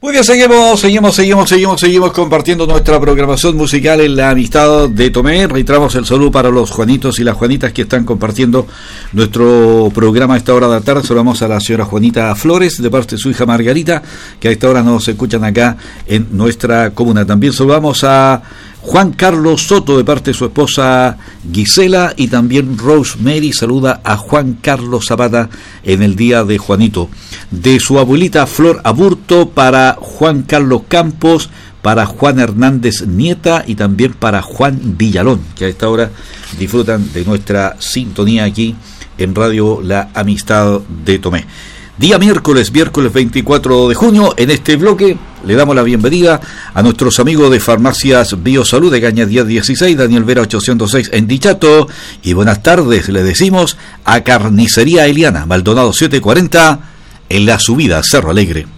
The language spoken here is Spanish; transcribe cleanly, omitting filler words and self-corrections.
Muy bien, seguimos compartiendo nuestra programación musical en la amistad de Tomé. Reiteramos el saludo para los Juanitos y las Juanitas que están compartiendo nuestro programa a esta hora de la tarde. Saludamos a la señora Juanita Flores de parte de su hija Margarita, que a esta hora nos escuchan acá en nuestra comuna. También saludamos a Juan Carlos Soto de parte de su esposa Gisela, y también Rosemary saluda a Juan Carlos Zapata en el día de Juanito. De su abuelita Flor Aburto para Juan Carlos Campos, para Juan Hernández Nieta y también para Juan Villalón, que a esta hora disfrutan de nuestra sintonía aquí en Radio La Amistad de Tomé. Día miércoles 24 de junio, en este bloque le damos la bienvenida a nuestros amigos de Farmacias Biosalud de Cañas 1016, Daniel Vera 806 en Dichato, y buenas tardes le decimos a Carnicería Eliana, Maldonado 740, en la subida Cerro Alegre.